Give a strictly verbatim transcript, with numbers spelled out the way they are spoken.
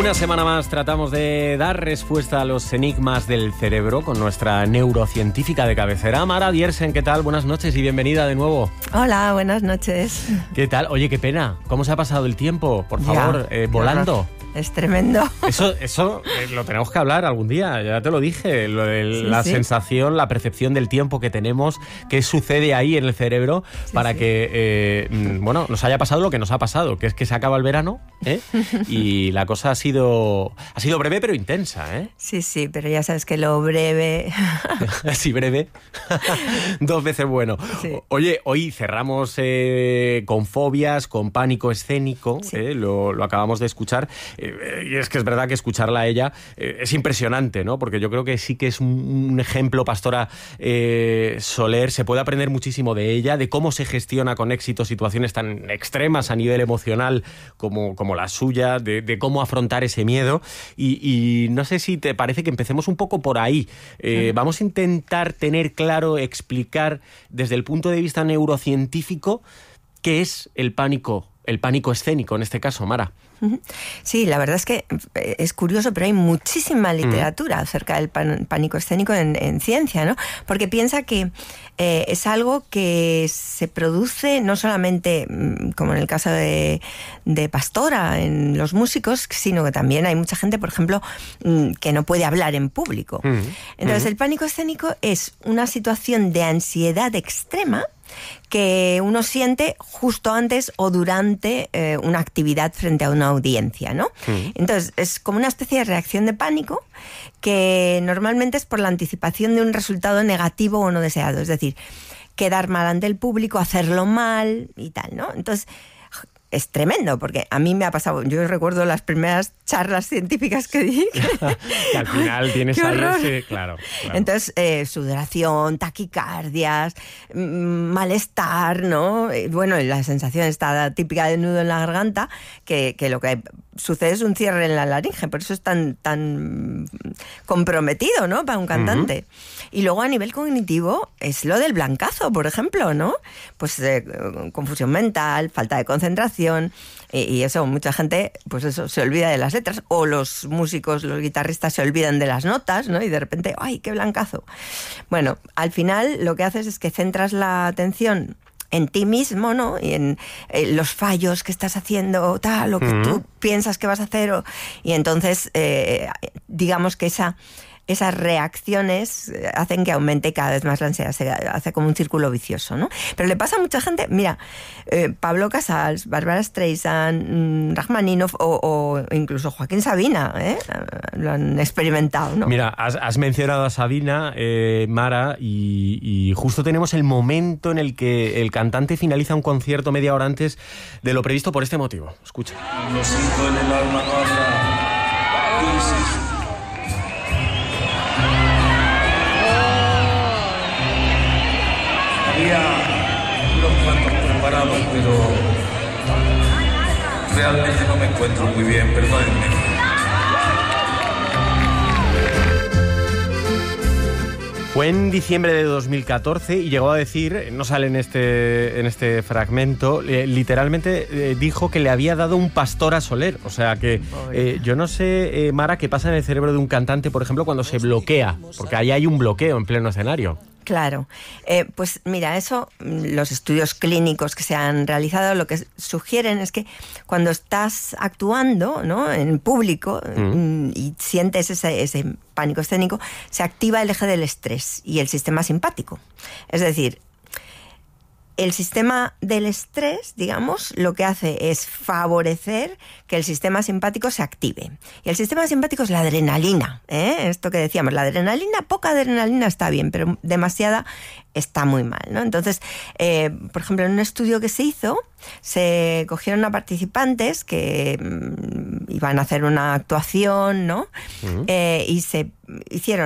Una semana más tratamos de dar respuesta a los enigmas del cerebro con nuestra neurocientífica de cabecera, Mara Diersen. ¿Qué tal? Buenas noches y bienvenida de nuevo. Hola, buenas noches. ¿Qué tal? Oye, qué pena. ¿Cómo se ha pasado el tiempo? Por favor, eh, volando. Es tremendo. Eso, eso eh, lo tenemos que hablar algún día, ya te lo dije, lo de sí, la sí. sensación, la percepción del tiempo que tenemos, qué sucede ahí en el cerebro sí, para sí. que, eh, bueno, nos haya pasado lo que nos ha pasado, que es que se acaba el verano, ¿eh? Y la cosa ha sido, ha sido breve pero intensa, ¿eh? Sí, sí, pero ya sabes que lo breve... Sí, breve. Dos veces bueno. Sí. Oye, hoy cerramos eh, con fobias, con pánico escénico, sí. eh, lo, lo acabamos de escuchar. Y es que es verdad que escucharla a ella eh, es impresionante, ¿no? Porque yo creo que sí que es un, un ejemplo, Pastora eh, Soler. Se puede aprender muchísimo de ella, de cómo se gestiona con éxito situaciones tan extremas a nivel emocional como, como la suya, de, de cómo afrontar ese miedo. Y, y no sé si te parece que empecemos un poco por ahí. Eh, uh-huh. Vamos a intentar tener claro, explicar desde el punto de vista neurocientífico qué es el pánico, el pánico escénico en este caso, Mara. Sí, la verdad es que es curioso, pero hay muchísima literatura acerca del pánico escénico en, en ciencia, ¿no? Porque piensa que eh, es algo que se produce no solamente, como en el caso de, de Pastora, en los músicos, sino que también hay mucha gente, por ejemplo, que no puede hablar en público. Mm. Entonces, mm. el pánico escénico es una situación de ansiedad extrema que uno siente justo antes o durante eh, una actividad frente a una audiencia, ¿no? Mm. Entonces, es como una especie de reacción de pánico que normalmente es por la anticipación de un resultado negativo o no deseado, es decir, quedar mal ante el público, hacerlo mal y tal, ¿no? Entonces, es tremendo, porque a mí me ha pasado, yo recuerdo las primeras charlas científicas que di. Que al final tienes ahí ese, claro, claro. Entonces, eh, sudoración, taquicardias, malestar, ¿no? Bueno, la sensación está típica de nudo en la garganta, que, que lo que sucede es un cierre en la laringe, por eso es tan, tan comprometido, ¿no? Para un cantante. Uh-huh. Y luego a nivel cognitivo es lo del blancazo, por ejemplo, ¿no? Pues eh, confusión mental, falta de concentración, y, y eso, mucha gente, pues eso, se olvida de las letras, o los músicos, los guitarristas se olvidan de las notas, ¿no? Y de repente, ¡ay, qué blancazo! Bueno, al final lo que haces es que centras la atención en ti mismo, ¿no? Y en eh, los fallos que estás haciendo, tal, lo que uh-huh. tú piensas que vas a hacer. O, y entonces, eh, digamos que esa, esas reacciones hacen que aumente cada vez más la ansiedad. Se hace como un círculo vicioso, ¿no? Pero le pasa a mucha gente. Mira, eh, Pablo Casals, Bárbara Streisand, Rachmaninoff o, o incluso Joaquín Sabina, ¿eh? Lo han experimentado, ¿no? Mira, has, has mencionado a Sabina, eh, Mara, y, y justo tenemos el momento en el que el cantante finaliza un concierto media hora antes de lo previsto por este motivo. Escucha. Lo siento en el alma, no habrá crisis. Había unos cuantos preparados, pero realmente no me encuentro muy bien, perdónenme. Fue en diciembre de dos mil catorce y llegó a decir, no sale en este, en este fragmento, eh, literalmente eh, dijo que le había dado un pastor a Soler. O sea que eh, yo no sé, eh, Mara, qué pasa en el cerebro de un cantante, por ejemplo, cuando se bloquea, porque ahí hay un bloqueo en pleno escenario. Claro, eh, pues mira, eso, los estudios clínicos que se han realizado lo que sugieren es que cuando estás actuando, ¿no?, en público mm. y sientes ese, ese pánico escénico, se activa el eje del estrés y el sistema simpático. Es decir, el sistema del estrés, digamos, lo que hace es favorecer que el sistema simpático se active. Y el sistema simpático es la adrenalina, ¿eh? Esto que decíamos, la adrenalina, poca adrenalina está bien, pero demasiada está muy mal, ¿no? Entonces, eh, por ejemplo, en un estudio que se hizo, se cogieron a participantes que mmm, iban a hacer una actuación, ¿no? Uh-huh. Eh, y se hicieron